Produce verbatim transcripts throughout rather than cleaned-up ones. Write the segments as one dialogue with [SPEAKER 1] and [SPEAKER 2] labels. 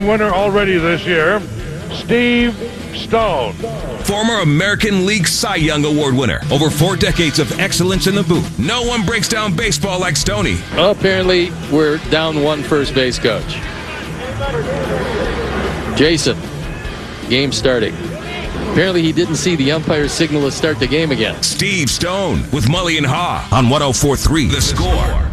[SPEAKER 1] Winner already this year, Steve Stone.
[SPEAKER 2] Former American League Cy Young Award winner. Over four decades of excellence in the booth. No one breaks down baseball like Stoney.
[SPEAKER 3] Well, apparently we're down one first base coach. Jason, game starting. Apparently he didn't see the umpire's signal to start the game again.
[SPEAKER 2] Steve Stone with Mully and Haw on one oh four point three The Score.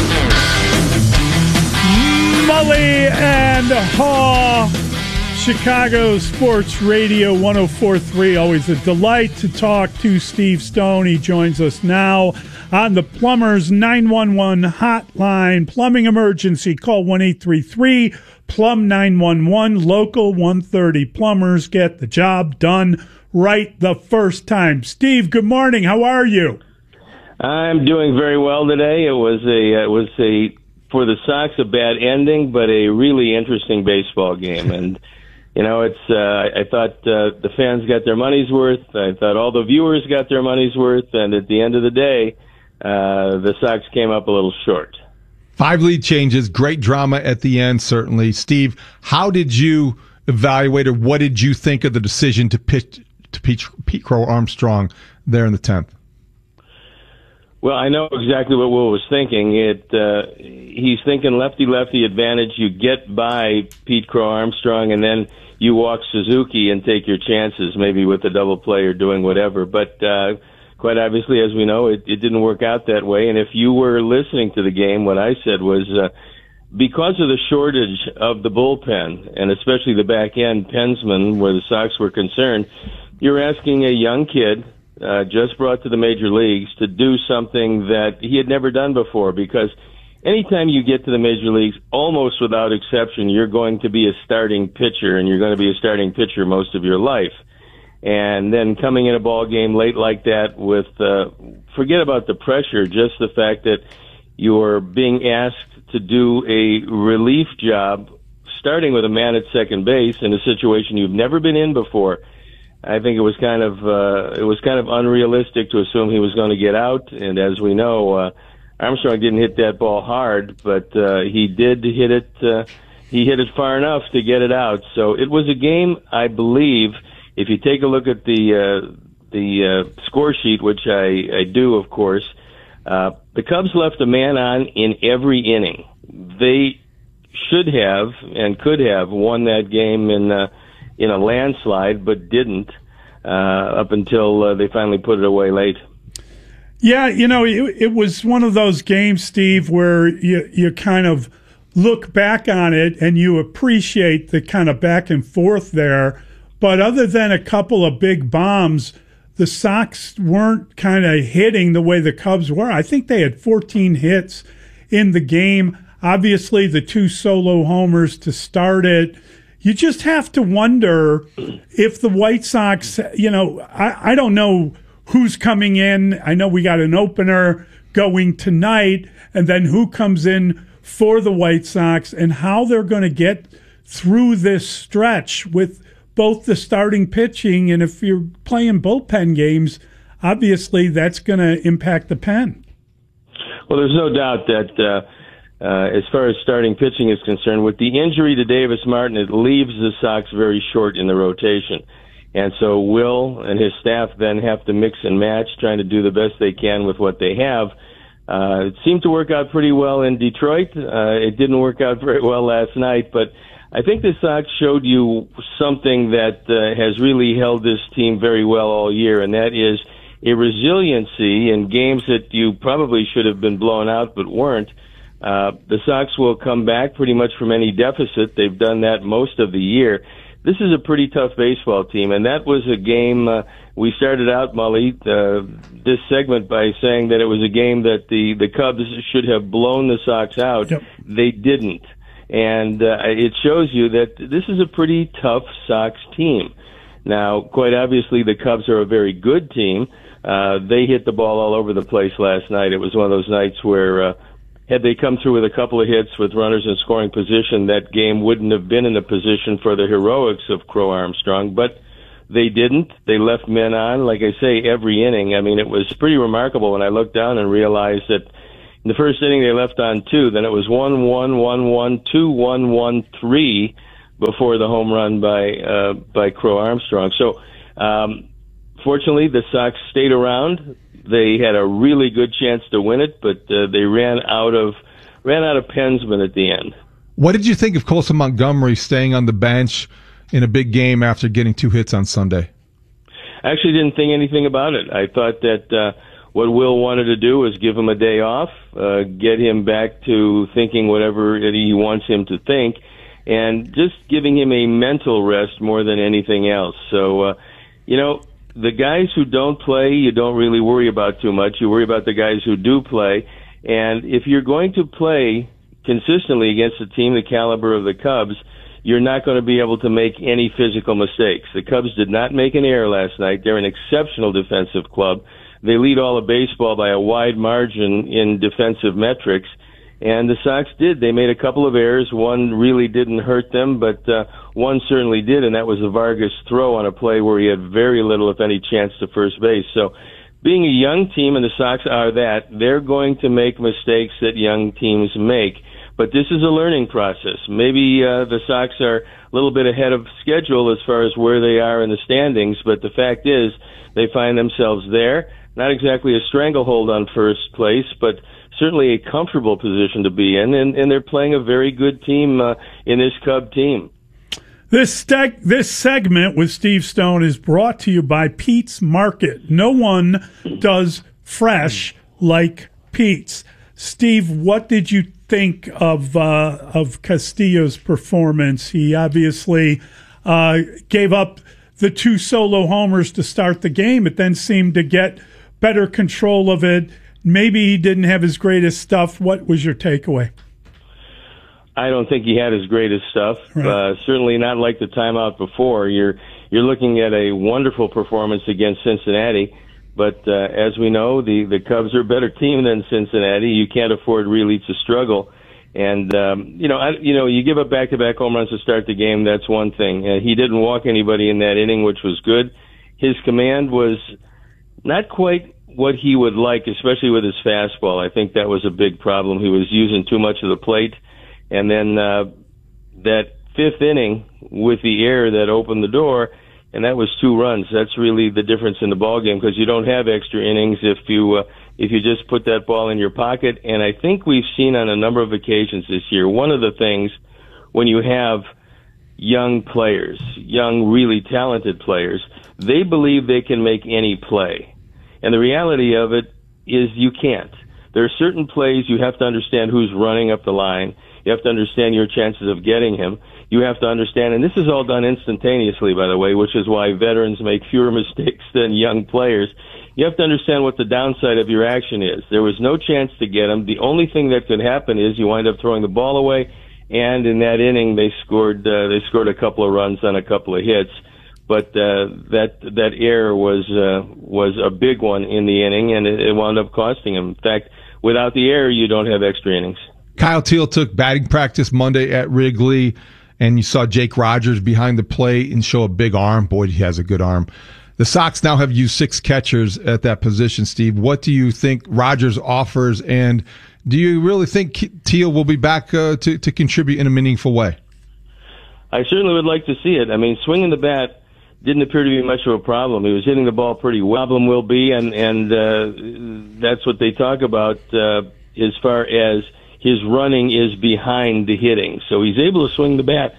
[SPEAKER 4] Mully and Haw, Chicago Sports Radio one oh four point three. Always a delight to talk to Steve Stone. He joins us now on the Plumbers nine one one hotline. Plumbing emergency, call one eight three three plumb nine one one. Local one thirty. Plumbers get the job done right the first time. Steve, good morning. How are you?
[SPEAKER 5] I'm doing very well today. It was a it was a for the Sox a bad ending, but a really interesting baseball game. And you know, it's uh, I thought uh, the fans got their money's worth. I thought all the viewers got their money's worth. And at the end of the day, uh, the Sox came up a little short.
[SPEAKER 6] Five lead changes, great drama at the end, certainly. Steve, how did you evaluate, or what did you think of the decision to pitch to Pete, Pete Crow Armstrong there in the tenth?
[SPEAKER 5] Well, I know exactly what Will was thinking. It uh, he's thinking lefty-lefty advantage. You get by Pete Crow Armstrong, and then you walk Suzuki and take your chances, maybe with a double play or doing whatever. But uh, quite obviously, as we know, it, it didn't work out that way. And if you were listening to the game, what I said was uh, because of the shortage of the bullpen, and especially the back end pensman, where the Sox were concerned, you're asking a young kid Uh, just brought to the major leagues to do something that he had never done before, because anytime you get to the major leagues, almost without exception, you're going to be a starting pitcher, and you're going to be a starting pitcher most of your life. And then coming in a ball game late like that with, uh, forget about the pressure, just the fact that you're being asked to do a relief job, starting with a man at second base in a situation you've never been in before. I think it was kind of uh, it was kind of unrealistic to assume he was going to get out, and as we know, uh, Armstrong didn't hit that ball hard, but uh, he did hit it. Uh, he hit it far enough to get it out. So it was a game, I believe. If you take a look at the uh, the uh, score sheet, which I, I do, of course, uh, the Cubs left a man on in every inning. They should have and could have won that game in. Uh, in a landslide, but didn't uh, up until uh, they finally put it away late.
[SPEAKER 4] Yeah, you know, it, it was one of those games, Steve, where you, you kind of look back on it and you appreciate the kind of back and forth there. But other than a couple of big bombs, the Sox weren't kind of hitting the way the Cubs were. I think they had fourteen hits in the game. Obviously, the two solo homers to start it. You just have to wonder if the White Sox, you know, I, I don't know who's coming in. I know we got an opener going tonight, and then who comes in for the White Sox and how they're going to get through this stretch with both the starting pitching, and if you're playing bullpen games, obviously that's going to impact the pen.
[SPEAKER 5] Well, there's no doubt that uh, Uh, as far as starting pitching is concerned, with the injury to Davis Martin, it leaves the Sox very short in the rotation. And so Will and his staff then have to mix and match, trying to do the best they can with what they have. Uh, it seemed to work out pretty well in Detroit. Uh, it didn't work out very well last night, but I think the Sox showed you something that uh, has really held this team very well all year, and that is a resiliency in games that you probably should have been blown out but weren't. Uh, the Sox will come back pretty much from any deficit. They've done that most of the year. This is a pretty tough baseball team, and that was a game. Uh, we started out, Mully, uh, this segment by saying that it was a game that the, the Cubs should have blown the Sox out. Yep. They didn't. And uh, it shows you that this is a pretty tough Sox team. Now, quite obviously, the Cubs are a very good team. Uh, they hit the ball all over the place last night. It was one of those nights where uh, had they come through with a couple of hits with runners in scoring position, that game wouldn't have been in a position for the heroics of Crow Armstrong. But they didn't. They left men on, like I say, every inning. I mean, it was pretty remarkable when I looked down and realized that in the first inning they left on two. Then it was one one, one one, two one, one three before the home run by uh, by Crow Armstrong. So, um, fortunately, the Sox stayed around. They had a really good chance to win it, but uh, they ran out of ran out of pensmen at the end.
[SPEAKER 6] What did you think of Colson Montgomery staying on the bench in a big game after getting two hits on Sunday?
[SPEAKER 5] I actually didn't think anything about it. I thought that uh, what Will wanted to do was give him a day off, uh, get him back to thinking whatever he wants him to think, and just giving him a mental rest more than anything else. So, uh, you know, the guys who don't play, you don't really worry about too much. You worry about the guys who do play. And if you're going to play consistently against a team the caliber of the Cubs, you're not going to be able to make any physical mistakes. The Cubs did not make an error last night. They're an exceptional defensive club. They lead all of baseball by a wide margin in defensive metrics. And the Sox did. They made a couple of errors. One really didn't hurt them, but uh, one certainly did, and that was a Vargas throw on a play where he had very little, if any, chance to first base. So being a young team, and the Sox are that, they're going to make mistakes that young teams make. But this is a learning process. Maybe uh, the Sox are a little bit ahead of schedule as far as where they are in the standings, but the fact is they find themselves there. Not exactly a stranglehold on first place, but certainly a comfortable position to be in, and, and they're playing a very good team uh, in this Cub team.
[SPEAKER 4] This steg- this segment with Steve Stone is brought to you by Pete's Market. No one does fresh like Pete's. Steve, what did you think of uh, of Castillo's performance? He obviously uh, gave up the two solo homers to start the game, but then seemed to get better control of it. Maybe he didn't have his greatest stuff. What was your takeaway?
[SPEAKER 5] I don't think he had his greatest stuff.
[SPEAKER 4] Right.
[SPEAKER 5] Uh, certainly not like the timeout before. You're you're looking at a wonderful performance against Cincinnati, but uh, as we know, the the Cubs are a better team than Cincinnati. You can't afford really to struggle. And um, you know, I, you know, you give up back-to-back home runs to start the game. That's one thing. Uh, he didn't walk anybody in that inning, which was good. His command was not quite what he would like, especially with his fastball. I think that was a big problem. He was using too much of the plate. And then uh, that fifth inning with the error that opened the door, and that was two runs. That's really the difference in the ballgame, because you don't have extra innings if you uh, if you just put that ball in your pocket. And I think we've seen on a number of occasions this year, one of the things when you have young players, young, really talented players, they believe they can make any play. And the reality of it is you can't. There are certain plays you have to understand who's running up the line. You have to understand your chances of getting him. You have to understand, and this is all done instantaneously, by the way, which is why veterans make fewer mistakes than young players. You have to understand what the downside of your action is. There was no chance to get him. The only thing that could happen is you wind up throwing the ball away, and in that inning they scored uh, they scored a couple of runs on a couple of hits. But uh, that that error was uh, was a big one in the inning, and it, it wound up costing him. In fact, without the error, you don't have extra innings.
[SPEAKER 6] Kyle Teel took batting practice Monday at Wrigley, and you saw Jake Rogers behind the plate and show a big arm. Boy, he has a good arm. The Sox now have used six catchers at that position, Steve. What do you think Rogers offers, and do you really think Teel will be back uh, to, to contribute in a meaningful way?
[SPEAKER 5] I certainly would like to see it. I mean, swinging the bat didn't appear to be much of a problem. He was hitting the ball pretty well. Problem will be, and, and uh, that's what they talk about uh, as far as his running is behind the hitting. So he's able to swing the bat,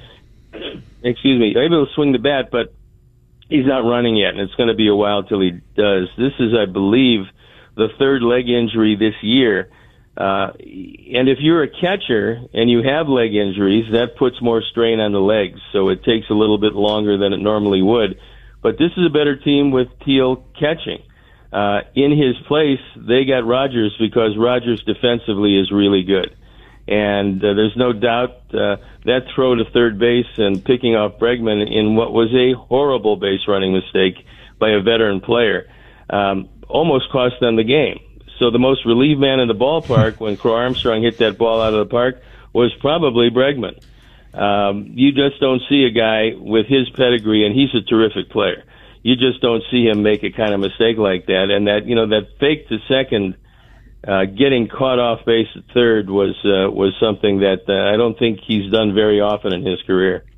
[SPEAKER 5] excuse me, able to swing the bat, but he's not running yet, and it's going to be a while till he does. This is, I believe, the third leg injury this year. Uh, and if you're a catcher and you have leg injuries, that puts more strain on the legs, so it takes a little bit longer than it normally would. But this is a better team with Teel catching. Uh, in his place, they got Rogers because Rogers defensively is really good. And uh, there's no doubt uh, that throw to third base and picking off Bregman in what was a horrible base running mistake by a veteran player um, almost cost them the game. So the most relieved man in the ballpark when Crow Armstrong hit that ball out of the park was probably Bregman. Um, you just don't see a guy with his pedigree, and he's a terrific player. You just don't see him make a kind of mistake like that. And that, you know, that fake to second, uh, getting caught off base at third was uh, was something that uh, I don't think he's done very often in his career.